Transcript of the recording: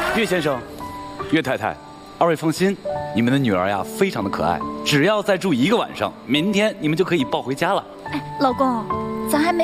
岳先生，岳太太，二位放心，你们的女儿呀非常的可爱，只要再住1个晚上，明天你们就可以抱回家了。 哎，老公，咱还没